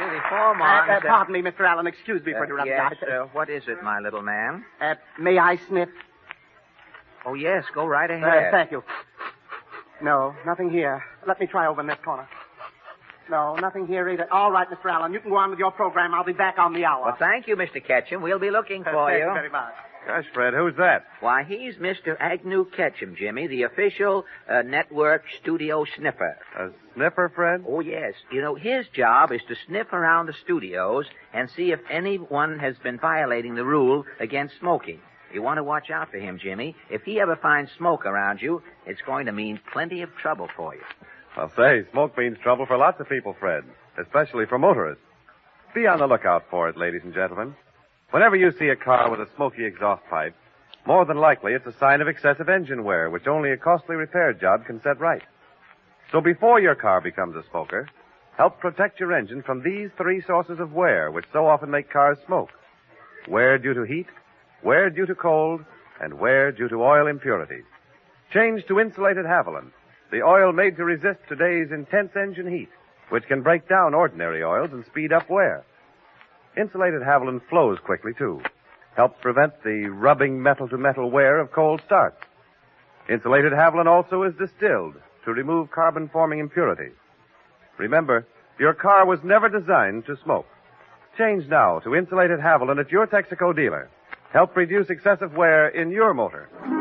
the foreman... Pardon me, Mr. Allen. Excuse me for interrupting. Yes, what is it, my little man? May I sniff? Oh, yes, go right ahead. Thank you. No, nothing here. Let me try over in this corner. No, nothing here either. All right, Mr. Allen, you can go on with your program. I'll be back on the hour. Well, thank you, Mr. Ketchum. We'll be looking for Thank you. you very much. Gosh, Fred, who's that? Why, he's Mr. Agnew Ketchum, Jimmy, the official network studio sniffer. A sniffer, Fred? Oh, yes. You know, his job is to sniff around the studios and see if anyone has been violating the rule against smoking. You want to watch out for him, Jimmy. If he ever finds smoke around you, it's going to mean plenty of trouble for you. I'll say, smoke means trouble for lots of people, Fred, especially for motorists. Be on the lookout for it, ladies and gentlemen. Whenever you see a car with a smoky exhaust pipe, more than likely it's a sign of excessive engine wear, which only a costly repair job can set right. So before your car becomes a smoker, help protect your engine from these three sources of wear, which so often make cars smoke. Wear due to heat, wear due to cold, and wear due to oil impurities. Change to insulated Haviland, the oil made to resist today's intense engine heat, which can break down ordinary oils and speed up wear. Insulated Haviland flows quickly, too. Helps prevent the rubbing metal-to-metal wear of cold starts. Insulated Haviland also is distilled to remove carbon-forming impurities. Remember, your car was never designed to smoke. Change now to Insulated Haviland at your Texaco dealer. Help reduce excessive wear in your motor.